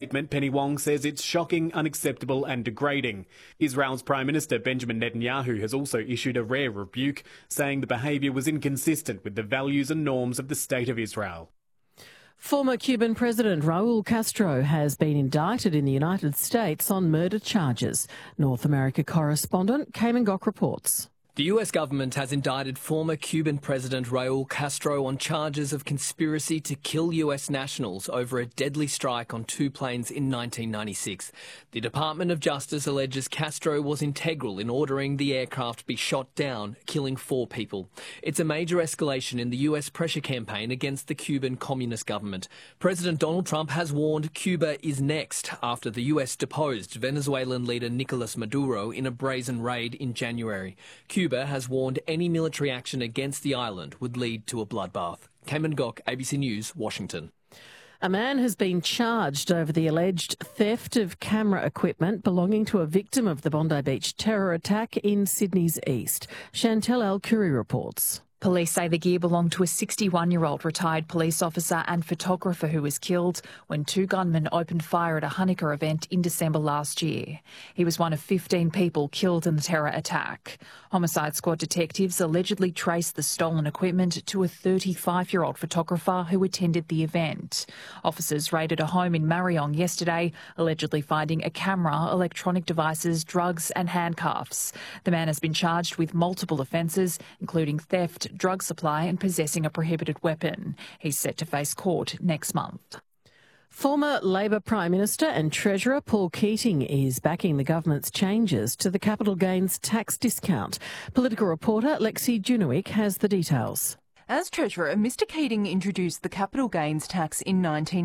statement, Penny Wong says it's shocking, unacceptable and degrading. Israel's Prime Minister Benjamin Netanyahu has also issued a rare rebuke, saying the behaviour was inconsistent with the values and norms of the State of Israel. Former Cuban President Raul Castro has been indicted in the United States on murder charges. North America correspondent Cayman Gok reports. The US government has indicted former Cuban President Raul Castro on charges of conspiracy to kill US nationals over a deadly strike on two planes in 1996. The Department of Justice alleges Castro was integral in ordering the aircraft be shot down, killing 4 people. It's a major escalation in the US pressure campaign against the Cuban Communist government. President Donald Trump has warned Cuba is next after the US deposed Venezuelan leader Nicolas Maduro in a brazen raid in January. Cuba has warned any military action against the island would lead to a bloodbath. Cayman Gok, ABC News, Washington. A man has been charged over the alleged theft of camera equipment belonging to a victim of the Bondi Beach terror attack in Sydney's east. Chantel El-Khoury reports. Police say the gear belonged to a 61-year-old retired police officer and photographer who was killed when 2 gunmen opened fire at a Hanukkah event in December last year. He was one of 15 people killed in the terror attack. Homicide Squad detectives allegedly traced the stolen equipment to a 35-year-old photographer who attended the event. Officers raided a home in Marryong yesterday, allegedly finding a camera, electronic devices, drugs and handcuffs. The man has been charged with multiple offences, including theft, drug supply and possessing a prohibited weapon. He's set to face court next month. Former Labor Prime Minister and Treasurer Paul Keating is backing the government's changes to the capital gains tax discount. Political reporter Lexi Junowick has the details. As Treasurer, Mr Keating introduced the capital gains tax in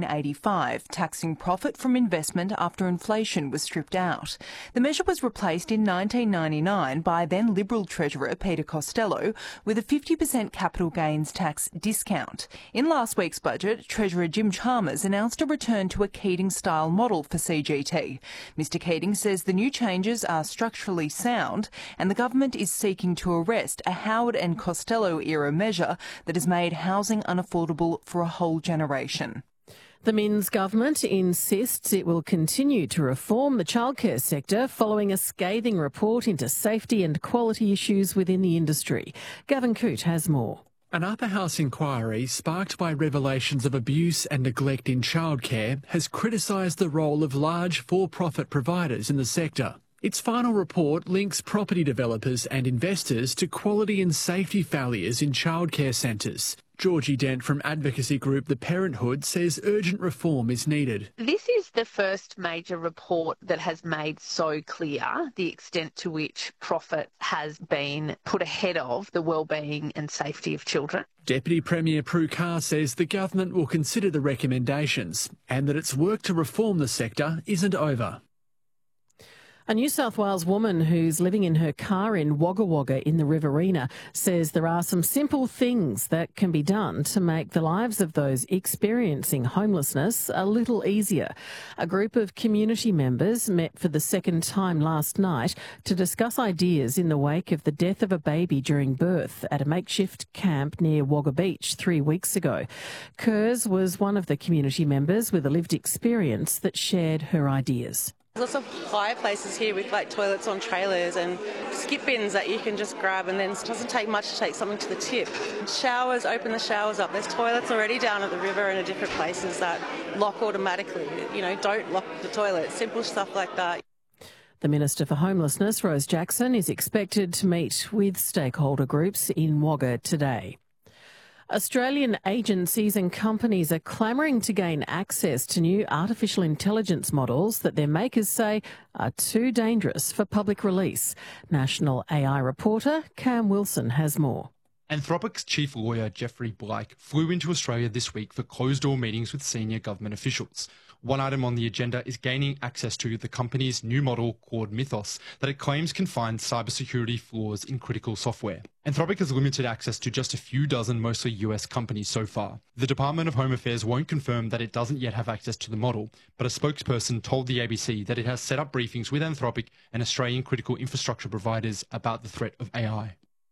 1985, taxing profit from investment after inflation was stripped out. The measure was replaced in 1999 by then Liberal Treasurer Peter Costello with a 50% capital gains tax discount. In last week's budget, Treasurer Jim Chalmers announced a return to a Keating-style model for CGT. Mr Keating says the new changes are structurally sound and the government is seeking to arrest a Howard and Costello-era measure that has made housing unaffordable for a whole generation. The Minns government insists it will continue to reform the childcare sector following a scathing report into safety and quality issues within the industry. Gavin Coote has more. An upper house inquiry sparked by revelations of abuse and neglect in childcare has criticised the role of large for-profit providers in the sector. Its final report links property developers and investors to quality and safety failures in childcare centres. Georgie Dent from advocacy group The Parenthood says urgent reform is needed. This is the first major report that has made so clear the extent to which profit has been put ahead of the wellbeing and safety of children. Deputy Premier Prue Carr says the government will consider the recommendations and that its work to reform the sector isn't over. A New South Wales woman who's living in her car in Wagga Wagga in the Riverina says there are some simple things that can be done to make the lives of those experiencing homelessness a little easier. A group of community members met for the second time last night to discuss ideas in the wake of the death of a baby during birth at a makeshift camp near Wagga Beach 3 weeks ago. Kurz was one of the community members with a lived experience that shared her ideas. There's lots of hire places here with like toilets on trailers and skip bins that you can just grab, and then it doesn't take much to take something to the tip. Showers, open the showers up. There's toilets already down at the river and at different places that lock automatically. You know, don't lock the toilet. Simple stuff like that. The Minister for Homelessness, Rose Jackson, is expected to meet with stakeholder groups in Wagga today. Australian agencies and companies are clamouring to gain access to new artificial intelligence models that their makers say are too dangerous for public release. National AI reporter Cam Wilson has more. Anthropic's chief lawyer, Jeffrey Blake, flew into Australia this week for closed-door meetings with senior government officials. One item on the agenda is gaining access to the company's new model, Claude Mythos, that it claims can find cybersecurity flaws in critical software. Anthropic has limited access to just a few dozen, mostly US companies so far. The Department of Home Affairs won't confirm that it doesn't yet have access to the model, but a spokesperson told the ABC that it has set up briefings with Anthropic and Australian critical infrastructure providers about the threat of AI.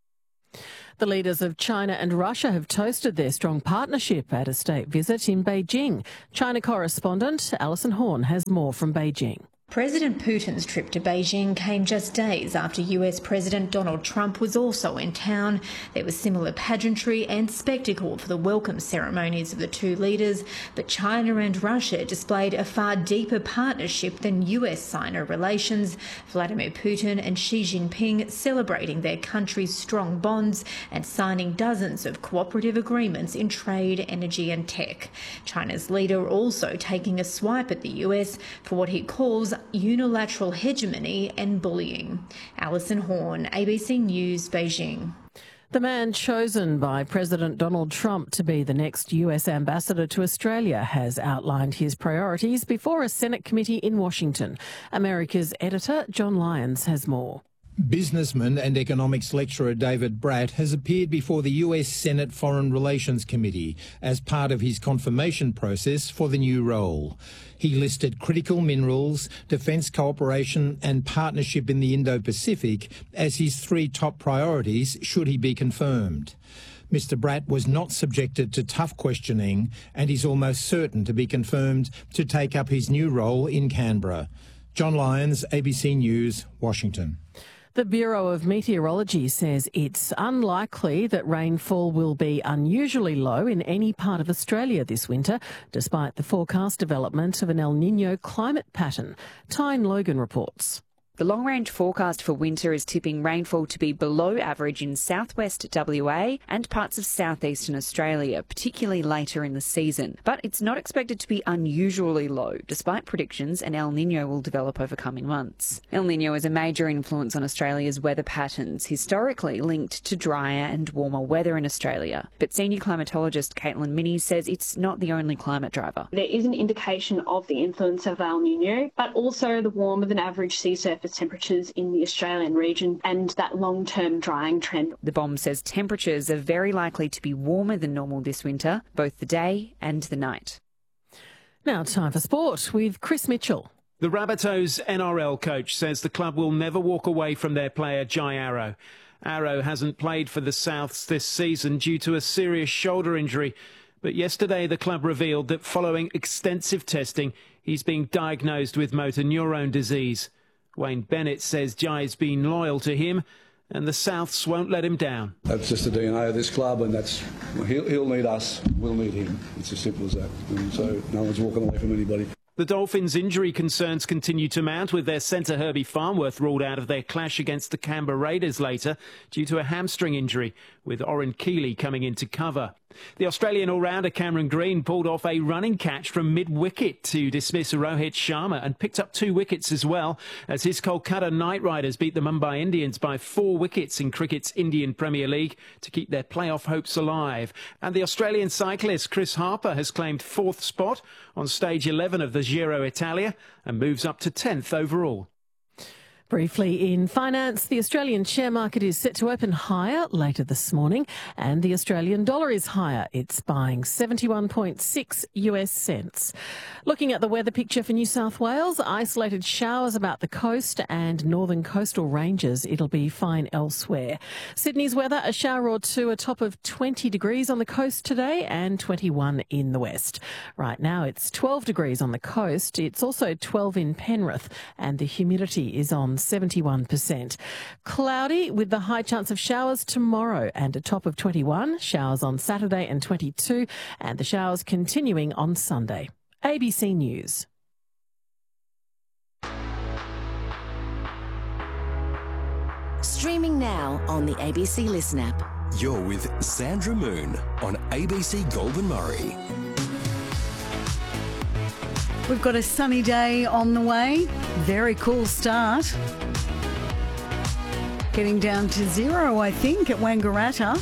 The leaders of China and Russia have toasted their strong partnership at a state visit in Beijing. China correspondent Alison Horn has more from Beijing. President Putin's trip to Beijing came just days after US President Donald Trump was also in town. There was similar pageantry and spectacle for the welcome ceremonies of the two leaders, but China and Russia displayed a far deeper partnership than US-Sino relations. Vladimir Putin and Xi Jinping celebrating their countries' strong bonds and signing dozens of cooperative agreements in trade, energy and tech. China's leader also taking a swipe at the US for what he calls unilateral hegemony and bullying. Alison Horn, ABC News, Beijing. The man chosen by President Donald Trump to be the next US ambassador to Australia has outlined his priorities before a Senate committee in Washington. America's editor, John Lyons, has more. Businessman and economics lecturer David Bratt has appeared before the US Senate Foreign Relations Committee as part of his confirmation process for the new role. He listed critical minerals, defence cooperation and partnership in the Indo-Pacific as his three top priorities should he be confirmed. Mr Bratt was not subjected to tough questioning and is almost certain to be confirmed to take up his new role in Canberra. John Lyons, ABC News, Washington. The Bureau of Meteorology says it's unlikely that rainfall will be unusually low in any part of Australia this winter, despite the forecast development of an El Niño climate pattern. Tyne Logan reports. The long-range forecast for winter is tipping rainfall to be below average in southwest WA and parts of southeastern Australia, particularly later in the season. But it's not expected to be unusually low, despite predictions an El Niño will develop over coming months. El Niño is a major influence on Australia's weather patterns, historically linked to drier and warmer weather in Australia. But senior climatologist Caitlin Minnie says it's not the only climate driver. There is an indication of the influence of El Niño, but also the warmer than average sea surface temperatures in the Australian region and that long-term drying trend. The BOM says temperatures are very likely to be warmer than normal this winter, both the day and the night. Now time for sport with Chris Mitchell. The Rabbitohs NRL coach says the club will never walk away from their player Jai Arrow. Arrow hasn't played for the Souths this season due to a serious shoulder injury, but yesterday the club revealed that following extensive testing, he's being diagnosed with motor neurone disease. Wayne Bennett says Jai's been loyal to him and the Souths won't let him down. That's just the DNA of this club, and he'll need us, we'll need him. It's as simple as that. And so no one's walking away from anybody. The Dolphins' injury concerns continue to mount, with their centre Herbie Farnworth ruled out of their clash against the Canberra Raiders later due to a hamstring injury, with Oren Keeley coming into cover. The Australian all-rounder Cameron Green pulled off a running catch from mid-wicket to dismiss Rohit Sharma and picked up 2 wickets as well, as his Kolkata Knight Riders beat the Mumbai Indians by 4 wickets in cricket's Indian Premier League to keep their playoff hopes alive. And the Australian cyclist Chris Harper has claimed 4th spot on stage 11 of the Giro Italia and moves up to 10th overall. Briefly in finance, the Australian share market is set to open higher later this morning and the Australian dollar is higher. It's buying 71.6 US cents. Looking at the weather picture for New South Wales, isolated showers about the coast and northern coastal ranges. It'll be fine elsewhere. Sydney's weather, a shower or two, a top of 20 degrees on the coast today and 21 in the west. Right now it's 12 degrees on the coast. It's also 12 in Penrith and the humidity is on 71%. Cloudy with the high chance of showers tomorrow and a top of 21. Showers on Saturday and 22 and the showers continuing on Sunday. ABC News. Streaming now on the ABC Listen app. You're with Sandra Moon on ABC Goulburn Murray. We've got a sunny day on the way. Very cool start. Getting down to 0, I think, at Wangaratta.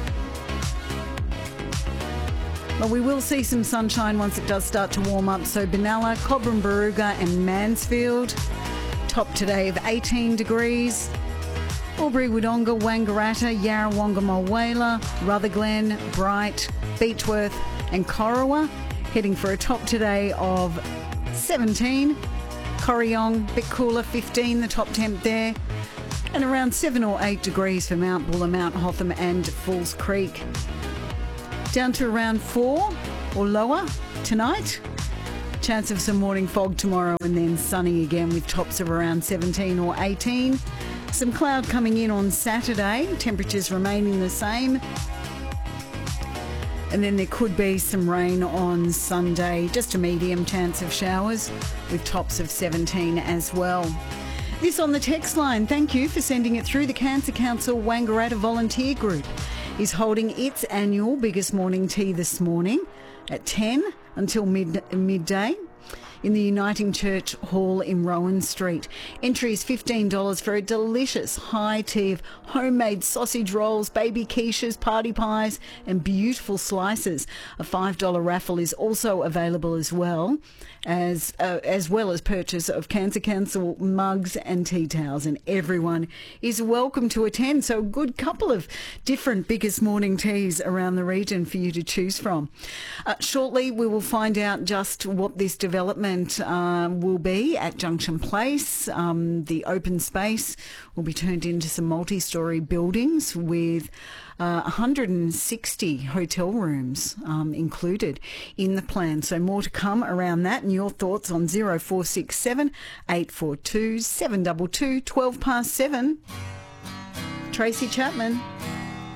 But we will see some sunshine once it does start to warm up. So Benalla, Cobram Barooga and Mansfield. Top today of 18 degrees. Albury, Wodonga, Wangaratta, Yarrawonga, Mulwala, Rutherglen, Bright, Beechworth and Corowa. Heading for a top today of 17. Corryong, bit cooler, 15, the top temp there. and around 7 or 8 degrees for Mount Buller, Mount Hotham and Falls Creek. Down to around 4 or lower tonight. Chance of some morning fog tomorrow and then sunny again with tops of around 17 or 18. Some cloud coming in on Saturday, temperatures remaining the same. And then there could be some rain on Sunday, just a medium chance of showers with tops of 17 as well. This on the text line, thank you for sending it through. The Cancer Council Wangaratta Volunteer Group is holding its annual biggest morning tea this morning at 10 until midday in the Uniting Church Hall in Rowan Street. Entry is $15 for a delicious high tea of homemade sausage rolls, baby quiches, party pies and beautiful slices. A $5 raffle is also available as well as purchase of Cancer Council mugs and tea towels, and everyone is welcome to attend. So a good couple of different biggest morning teas around the region for you to choose from. Shortly we will find out just what this development will be at Junction Place. The open space will be turned into some multi-storey buildings with 160 hotel rooms included in the plan. So more to come around that, and your thoughts on 0467 842 722 12 past 7. Tracy Chapman.